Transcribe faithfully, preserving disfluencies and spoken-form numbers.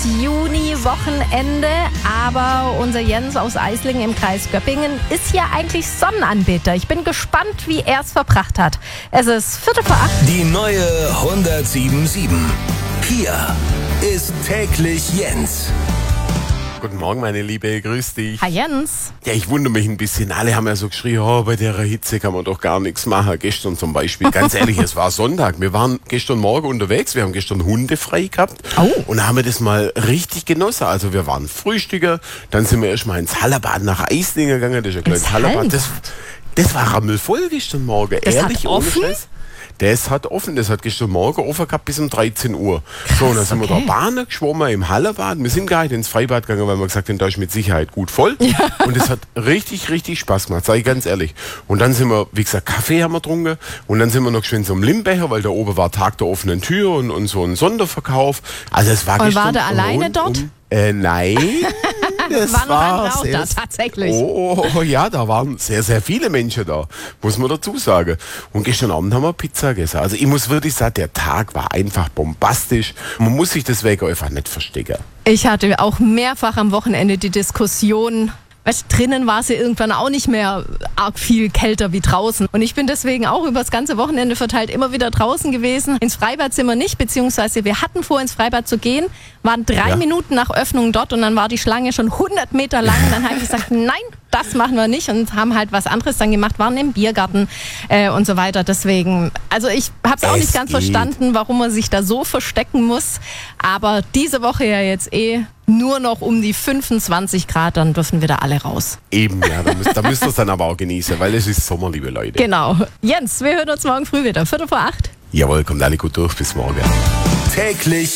Juni-Wochenende. Aber unser Jens aus Eislingen im Kreis Göppingen ist ja eigentlich Sonnenanbeter. Ich bin gespannt, wie er es verbracht hat. Es ist Viertel vor acht. Die neue hundertsieben sieben. Hier ist täglich Jens. Guten Morgen, meine Liebe, grüß dich. Hi Jens. Ja, ich wundere mich ein bisschen. Alle haben ja so geschrien, oh, bei der Hitze kann man doch gar nichts machen. Gestern zum Beispiel, ganz ehrlich, es war Sonntag. Wir waren gestern Morgen unterwegs, wir haben gestern Hunde frei gehabt. Oh. Und da haben wir das mal richtig genossen. Also wir waren Frühstücker, dann sind wir erstmal ins Hallerbad nach Eislingen gegangen. Das ist ein kleines Hallerbad. Das, das war rammelvoll gestern Morgen. Das ehrlich, hat ohne offen? Scheiß. Das hat offen, das hat gestern Morgen offen gehabt bis um dreizehn Uhr. Krass, so, und dann sind okay. wir da Bahnen geschwommen im Hallebad. Wir sind gar nicht ins Freibad gegangen, weil wir gesagt haben, da ist mit Sicherheit gut voll. Ja. Und es hat richtig, richtig Spaß gemacht, sage ich ganz ehrlich. Und dann sind wir, wie gesagt, Kaffee haben wir getrunken. Und dann sind wir noch geschwind zum Limbecher, weil da oben war Tag der offenen Tür und, und so ein Sonderverkauf. Also es war Und gestern war der alleine rund dort? Um, äh, nein. Das War noch andere auch sehr, da, tatsächlich. Oh, oh, ja, da waren sehr, sehr viele Menschen da, muss man dazu sagen. Und gestern Abend haben wir Pizza gegessen. Also ich muss wirklich sagen, der Tag war einfach bombastisch. Man muss sich deswegen einfach nicht verstecken. Ich hatte auch mehrfach am Wochenende die Diskussion, weißt, drinnen war es ja irgendwann auch nicht mehr arg viel kälter wie draußen. Und ich bin deswegen auch über das ganze Wochenende verteilt immer wieder draußen gewesen. Ins Freibad sind wir nicht, beziehungsweise wir hatten vor, ins Freibad zu gehen, waren drei Ja. Minuten nach Öffnung dort und dann war die Schlange schon hundert Meter lang. Dann habe ich gesagt, nein, das machen wir nicht und haben halt was anderes dann gemacht, waren im Biergarten äh, und so weiter. Deswegen, also ich habe es auch Es nicht ganz geht. verstanden, warum man sich da so verstecken muss. Aber diese Woche ja jetzt eh nur noch um die fünfundzwanzig Grad, dann dürfen wieder alle raus. Eben, ja, da müsst, da müsst ihr es dann aber auch genießen, weil es ist Sommer, liebe Leute. Genau. Jens, wir hören uns morgen früh wieder. Viertel vor acht. Jawohl, kommt alle gut durch, bis morgen. Täglich